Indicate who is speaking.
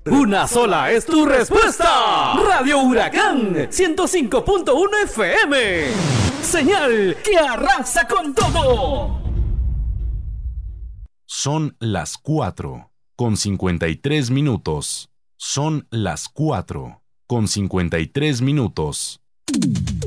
Speaker 1: Una sola es tu respuesta. Radio Huracán 105.1 FM. Señal que arrasa con todo.
Speaker 2: Son las 4:53. Son las 4:53.